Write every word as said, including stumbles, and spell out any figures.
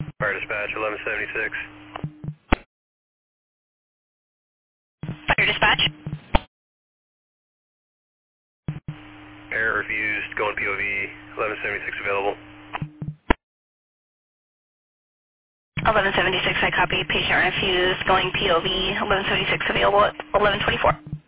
Fire dispatch, eleven seventy-six. Fire dispatch. Air refused, going P O V, eleven seventy-six available. eleven seventy-six, I copy. Patient refused. Going P O V. eleven seventy-six available at eleven twenty-four.